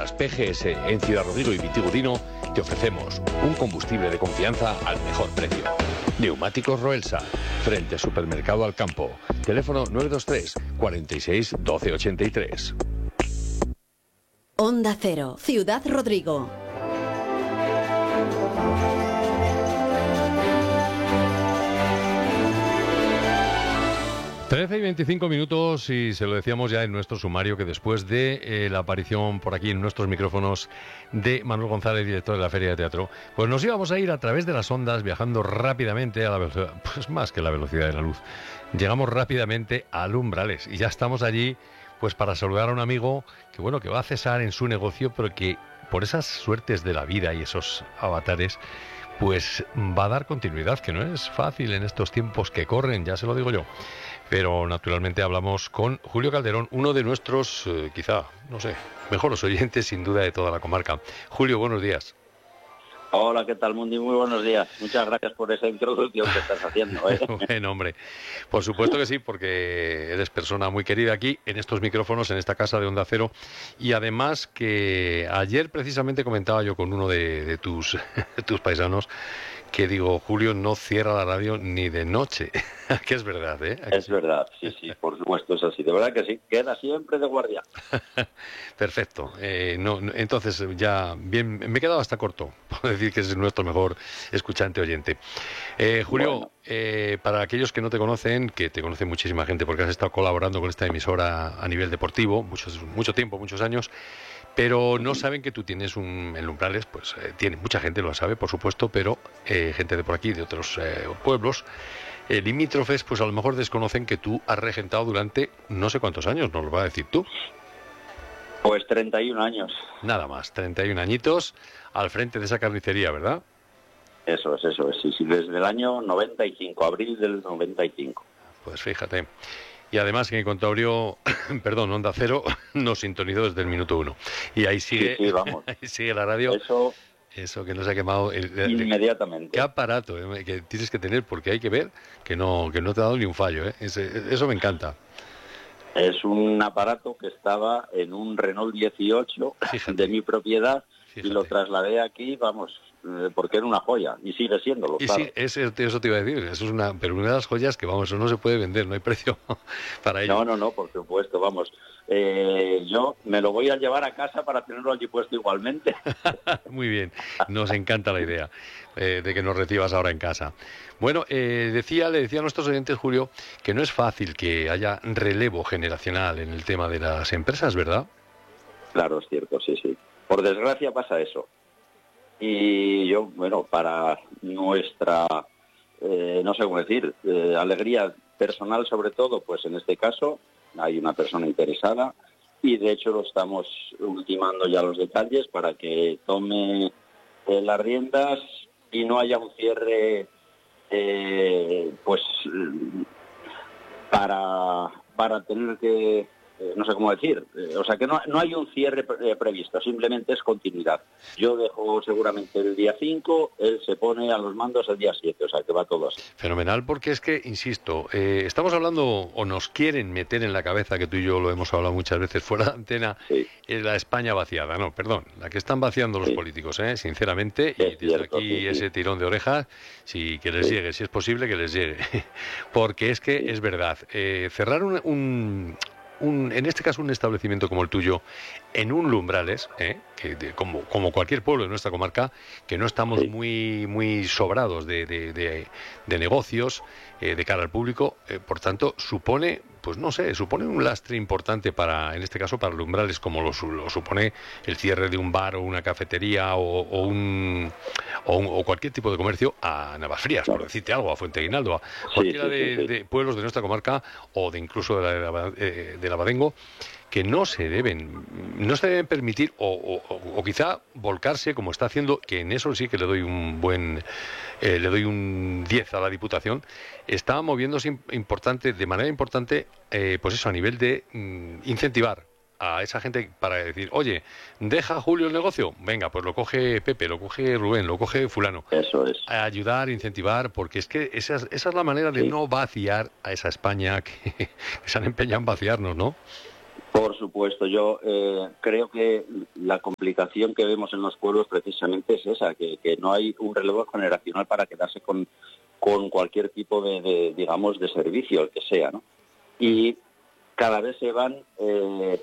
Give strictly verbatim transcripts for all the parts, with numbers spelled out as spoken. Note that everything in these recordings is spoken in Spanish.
Neumáticas P G S en Ciudad Rodrigo y Vitigudino te ofrecemos un combustible de confianza al mejor precio. Neumáticos Roelsa, frente a Supermercado Alcampo. Teléfono nueve dos tres, cuarenta y seis, doce ochenta y tres. Onda Cero, Ciudad Rodrigo. trece y veinticinco minutos, y se lo decíamos ya en nuestro sumario, que después de eh, la aparición por aquí en nuestros micrófonos de Manuel González, director de la Feria de Teatro, pues nos íbamos a ir a través de las ondas, viajando rápidamente a la velocidad, pues más que la velocidad de la luz. Llegamos rápidamente a Umbrales y ya estamos allí pues para saludar a un amigo que, bueno, que va a cesar en su negocio, pero que por esas suertes de la vida y esos avatares, pues va a dar continuidad, que no es fácil en estos tiempos que corren, ya se lo digo yo. Pero naturalmente hablamos con Julio Calderón, uno de nuestros, eh, quizá, no sé, mejores oyentes sin duda de toda la comarca. Julio, buenos días. Hola, ¿qué tal, Mundi? Muy buenos días. Muchas gracias por esa introducción que estás haciendo, ¿eh? Bueno, hombre, por supuesto que sí, porque eres persona muy querida aquí, en estos micrófonos, en esta casa de Onda Cero. Y además que ayer precisamente comentaba yo con uno de, de, tus, de tus paisanos, que digo, Julio no cierra la radio ni de noche. Que es verdad, ¿eh? Es verdad, sí, sí, por supuesto es así. De verdad que sí, queda siempre de guardia. Perfecto. Eh, no, no, entonces ya, bien, me he quedado hasta corto, por decir que es nuestro mejor escuchante oyente. Eh, Julio, bueno. eh, para aquellos que no te conocen, que te conoce muchísima gente, porque has estado colaborando con esta emisora a nivel deportivo, muchos, mucho tiempo, muchos años, pero no saben que tú tienes un, en Umbrales, pues eh, tiene, mucha gente lo sabe, por supuesto, pero eh, gente de por aquí, de otros eh, pueblos, eh, limítrofes, pues a lo mejor desconocen que tú has regentado durante no sé cuántos años, nos lo vas a decir tú. Pues treinta y un años. Nada más, treinta y un añitos al frente de esa carnicería, ¿verdad? Eso es, eso es, sí, sí, desde el año noventa y cinco, abril del noventa y cinco. Pues fíjate. Y además que en cuanto abrió, perdón, Onda Cero, nos sintonizó desde el minuto uno. Y ahí sigue, sí, sí, vamos. Ahí sigue la radio. Eso, eso que nos ha quemado. El, el, inmediatamente. Qué aparato eh, que tienes que tener, porque hay que ver que no, que no te ha dado ni un fallo. Eh. Ese, eso me encanta. Es un aparato que estaba en un Renault dieciocho Fíjate. de mi propiedad. Fíjate. Y lo trasladé aquí, vamos, eh, porque era una joya, y sigue siéndolo, y claro. Sí, es, eso te iba a decir, eso es una, pero una de las joyas que, vamos, eso no se puede vender, no hay precio para ello. No, no, no, por supuesto, vamos. Eh, yo me lo voy a llevar a casa para tenerlo allí puesto igualmente. Muy bien, nos encanta la idea eh, de que nos recibas ahora en casa. Bueno, eh, decía, le decía a nuestros oyentes, Julio, que no es fácil que haya relevo generacional en el tema de las empresas, ¿verdad? Claro, es cierto, sí, sí. Por desgracia pasa eso. Y yo, bueno, para nuestra, eh, no sé cómo decir, eh, alegría personal sobre todo, pues en este caso hay una persona interesada y de hecho lo estamos ultimando ya los detalles para que tome eh, las riendas y no haya un cierre, eh, pues, para, para tener que... Eh, no sé cómo decir, eh, o sea que no, no hay un cierre pre- eh, previsto, simplemente es continuidad. Yo dejo seguramente el día cinco, él se pone a los mandos el día siete, o sea que va todo así. Fenomenal, porque es que, insisto, eh, estamos hablando, o nos quieren meter en la cabeza, que tú y yo lo hemos hablado muchas veces fuera de antena, sí. Es la España vaciada, no, perdón, la que están vaciando los sí. políticos, ¿eh? Sinceramente, es y desde cierto, aquí sí, ese sí. tirón de orejas, si que les sí. llegue, si es posible que les llegue, porque es que sí. es verdad, eh, cerrar un... un Un, en este caso un establecimiento como el tuyo en un Umbrales, ¿eh? que de, como, como cualquier pueblo de nuestra comarca, que no estamos sí. muy muy sobrados de, de, de, de negocios eh, de cara al público, eh, por tanto supone, pues no sé, supone un lastre importante para, en este caso para el Umbrales, como lo, lo supone el cierre de un bar o una cafetería o, o, un, o, un, o cualquier tipo de comercio a Navasfrías, por decirte algo, a Fuente Guinaldo, a cualquiera sí, sí, sí, sí. De, de pueblos de nuestra comarca o de incluso de la, de, de, de la Abadengo, que no se deben no se deben permitir o, o, o quizá volcarse como está haciendo, que en eso sí que le doy un buen eh, le doy un diez a la Diputación, está moviéndose importante de manera importante eh, pues eso, a nivel de mm, incentivar a esa gente para decir, oye, deja Julio el negocio, venga, pues lo coge Pepe, lo coge Rubén, lo coge fulano. Eso es. A ayudar, incentivar, porque es que esa es, esa es la manera de sí. no vaciar a esa España que, que se han empeñado en vaciarnos, ¿no? Por supuesto, yo eh, creo que la complicación que vemos en los pueblos precisamente es esa, que, que no hay un relevo generacional para quedarse con, con cualquier tipo de, de, digamos, de servicio, el que sea, ¿no? Y cada vez se van eh,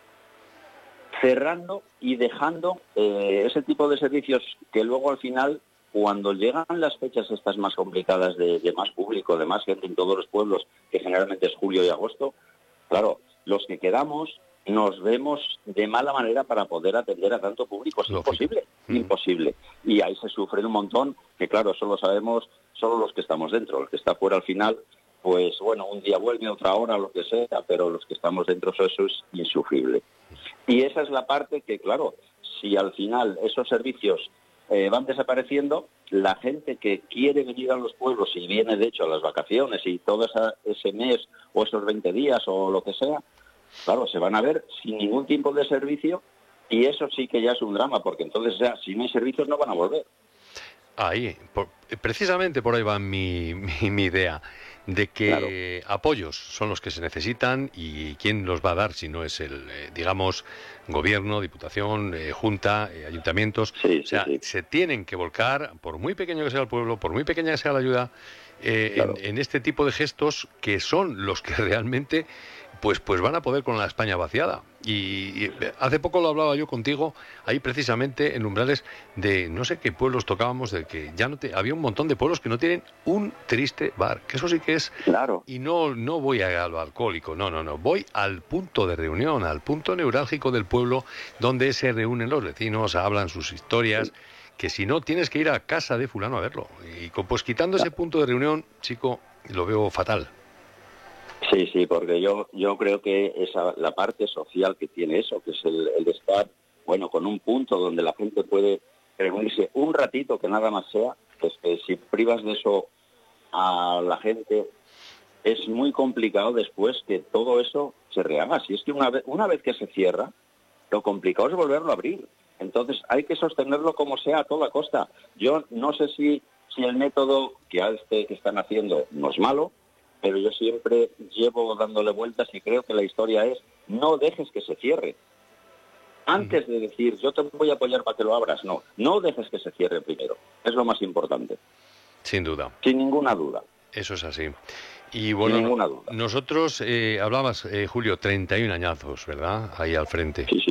cerrando y dejando eh, ese tipo de servicios que luego al final, cuando llegan las fechas estas más complicadas de, de más público, de más gente en todos los pueblos, que generalmente es julio y agosto, claro, los que quedamos nos vemos de mala manera para poder atender a tanto público. Es Lógico. imposible, Mm. imposible. Y ahí se sufre un montón, que claro, eso lo sabemos solo los que estamos dentro. El que está fuera al final, pues bueno, un día vuelve, otra hora, lo que sea, pero los que estamos dentro, eso es insufrible. Y esa es la parte que, claro, si al final esos servicios eh, van desapareciendo, la gente que quiere venir a los pueblos y viene de hecho a las vacaciones y todo esa, ese mes o esos veinte días o lo que sea, claro, se van a ver sin ningún tipo de servicio, y eso sí que ya es un drama, porque entonces ya si no hay servicios no van a volver. Ahí, por, precisamente por ahí va mi, mi, mi idea, de que claro, apoyos son los que se necesitan, y quién los va a dar si no es el, eh, digamos, gobierno, diputación, eh, junta, eh, ayuntamientos. Sí, o sea, sí, sí. se tienen que volcar, por muy pequeño que sea el pueblo, por muy pequeña que sea la ayuda, eh, claro, en, en este tipo de gestos que son los que realmente pues pues van a poder con la España vaciada. Y, y hace poco lo hablaba yo contigo, ahí precisamente en umbrales de no sé qué pueblos tocábamos, de que ya no te, había un montón de pueblos que no tienen un triste bar, que eso sí que es, claro. Y no no voy a lo alcohólico, no, no, no, voy al punto de reunión, al punto neurálgico del pueblo, donde se reúnen los vecinos, hablan sus historias, sí, que si no tienes que ir a casa de fulano a verlo. Y pues quitando claro, ese punto de reunión, chico, lo veo fatal. Sí, sí, porque yo yo creo que esa la parte social que tiene eso, que es el, el estar, bueno, con un punto donde la gente puede reunirse un ratito, que nada más sea, pues que si privas de eso a la gente, es muy complicado después que todo eso se rehaga. Si es que una vez, una vez que se cierra, lo complicado es volverlo a abrir. Entonces hay que sostenerlo como sea a toda costa. Yo no sé si, si el método que, este, que están haciendo no es malo, pero yo siempre llevo dándole vueltas y creo que la historia es: no dejes que se cierre. Antes de decir, yo te voy a apoyar para que lo abras, no. No dejes que se cierre primero. Es lo más importante. Sin duda. Sin ninguna duda. Eso es así. Y bueno, Sin ninguna duda. Nosotros, eh, hablabas, eh, Julio, treinta y un añazos, ¿verdad? Ahí al frente. Sí, sí.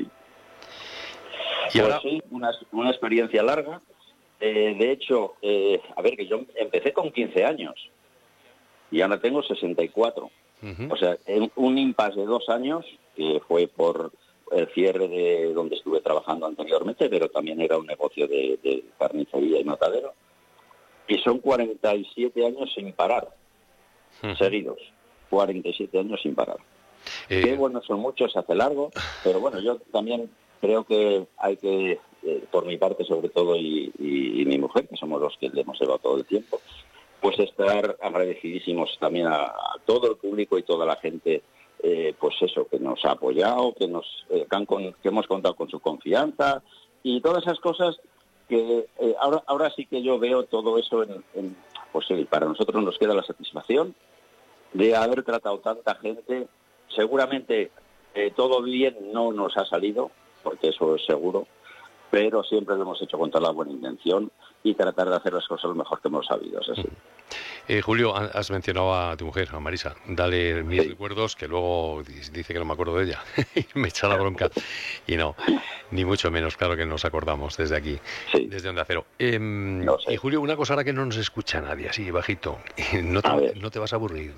Y pues ahora... sí, una, una experiencia larga. Eh, de hecho, eh, a ver, que yo empecé con quince años. Y ahora tengo sesenta y cuatro. Uh-huh. O sea, en un impasse de dos años, que fue por el cierre de donde estuve trabajando anteriormente, pero también era un negocio de, de carnicería y matadero. Y son cuarenta y siete años sin parar, uh-huh, seguidos. cuarenta y siete años sin parar. Eh... Qué bueno, son muchos, se hace largo, pero bueno, yo también creo que hay que, eh, por mi parte sobre todo, y, y, y mi mujer, que somos los que le hemos llevado todo el tiempo, pues estar agradecidísimos también a, a todo el público y toda la gente, eh, pues eso, que nos ha apoyado, que nos eh, que, han con, que hemos contado con su confianza y todas esas cosas que eh, ahora ahora sí que yo veo todo eso en, en pues sí, para nosotros nos queda la satisfacción de haber tratado tanta gente. Seguramente eh, todo bien no nos ha salido, porque eso es seguro, pero siempre lo hemos hecho con toda la buena intención y tratar de hacer las cosas lo mejor que hemos sabido, es así. Eh, Julio, has mencionado a tu mujer, a Marisa. Dale mis sí. recuerdos, que luego dice que no me acuerdo de ella y me echa la bronca. Y no, ni mucho menos, claro que nos acordamos desde aquí, sí. desde Onda Cero. Eh, no sé. Y Julio, una cosa ahora que no nos escucha nadie, así bajito, no te, no te vas a aburrir.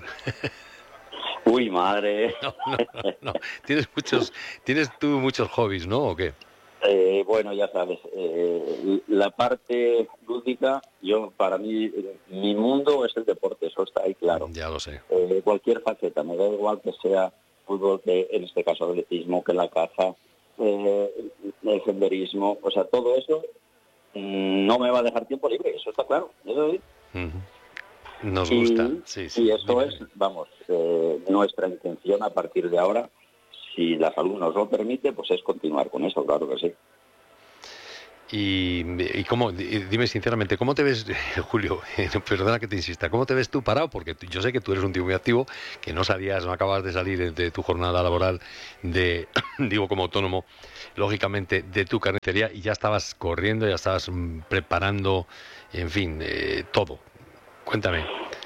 Uy, madre. No, no, no, no. Tienes muchos, tienes tú muchos hobbies, ¿no? ¿O qué? Eh, bueno, ya sabes, eh, la parte lúdica, yo para mí, mi mundo es el deporte, eso está ahí claro. Ya lo sé. Eh, cualquier faceta, me da igual que sea fútbol, que en este caso atletismo, que la caza, eh, el senderismo, o sea, todo eso mmm, no me va a dejar tiempo libre, eso está claro. Eso es. Uh-huh. Nos gusta, y, sí, sí. Y eso es, vamos, eh, nuestra intención a partir de ahora. Si la salud nos lo permite, pues es continuar con eso, claro que sí. Y, y cómo, dime sinceramente, ¿cómo te ves, Julio? Perdona que te insista, ¿cómo te ves tú parado? Porque yo sé que tú eres un tío muy activo, que no sabías, no acabas de salir de tu jornada laboral, de, digo, como autónomo, lógicamente, de tu carnicería, y ya estabas corriendo, ya estabas preparando, en fin, eh, todo. Cuéntame.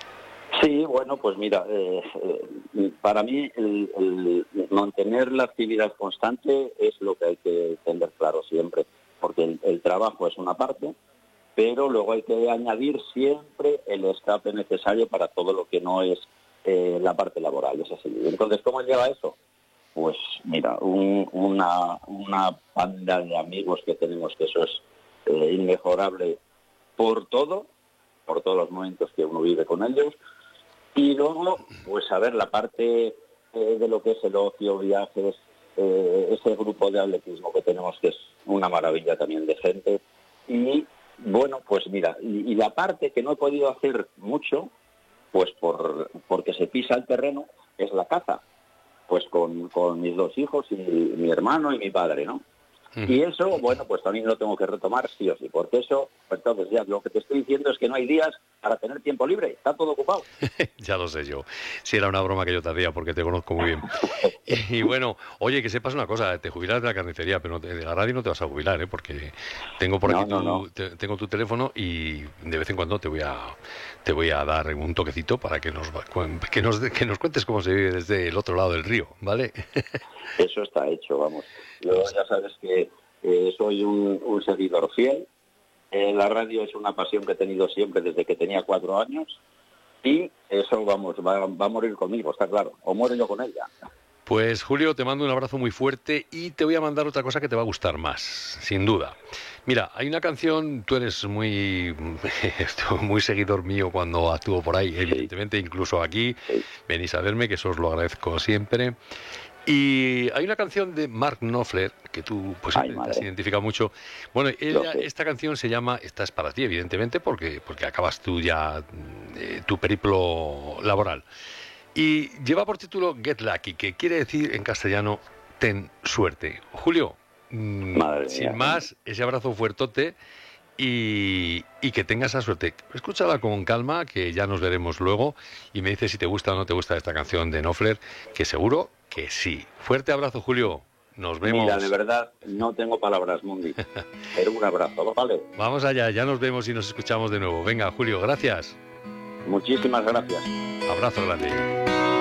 Sí, bueno, pues mira, eh, eh, para mí el, el mantener la actividad constante es lo que hay que tener claro siempre, porque el, el trabajo es una parte, pero luego hay que añadir siempre el escape necesario para todo lo que no es eh, la parte laboral, es así. Entonces, ¿cómo lleva eso? Pues mira, un, una, una panda de amigos que tenemos, que eso es eh, inmejorable por todo, por todos los momentos que uno vive con ellos. Y luego, pues a ver, la parte eh, de lo que es el ocio, viajes, eh, ese grupo de atletismo que tenemos, que es una maravilla también de gente. Y bueno, pues mira, y, y la parte que no he podido hacer mucho, pues por porque se pisa el terreno, es la caza. Pues con, con mis dos hijos y mi hermano y mi padre, ¿no? Y eso, bueno, pues también lo tengo que retomar sí o sí, porque eso, pues entonces ya lo que te estoy diciendo es que no hay días para tener tiempo libre, está todo ocupado. Ya lo sé yo, si era una broma que yo te hacía porque te conozco muy bien. Y, y bueno, oye, que sepas una cosa, te jubilas de la carnicería, pero de la radio no te vas a jubilar, ¿eh? Porque tengo por aquí no, tu, no, no. Te, tengo tu teléfono y de vez en cuando te voy a te voy a dar un toquecito para que nos que nos que nos cuentes cómo se vive desde el otro lado del río, ¿vale? Eso está hecho, vamos. Yo ya sabes que eh, soy un, un seguidor fiel. Eh, la radio es una pasión que he tenido siempre desde que tenía cuatro años y eso, vamos, va, va a morir conmigo, está claro. O muero yo con ella. Pues Julio, te mando un abrazo muy fuerte y te voy a mandar otra cosa que te va a gustar más, sin duda. Mira, hay una canción, tú eres muy muy seguidor mío cuando actúo por ahí, evidentemente, incluso aquí, venís a verme, que eso os lo agradezco siempre. Y hay una canción de Mark Knopfler, que tú pues Ay, te has identificado mucho. Bueno, ella, esta canción se llama, esta es para ti, evidentemente, porque, porque acabas tú ya eh, tu periplo laboral. Y lleva por título Get Lucky, que quiere decir en castellano, ten suerte. Julio, Madre sin mía. más, ese abrazo fuertote y, y que tengas esa suerte. Escúchala con calma, que ya nos veremos luego, y me dices si te gusta o no te gusta esta canción de Knopfler, que seguro que sí. Fuerte abrazo, Julio. Nos vemos. Mira, de verdad, no tengo palabras, Mundi. Pero un abrazo, ¿vale? Vamos allá, ya nos vemos y nos escuchamos de nuevo. Venga, Julio, gracias. Muchísimas gracias. Abrazo grande.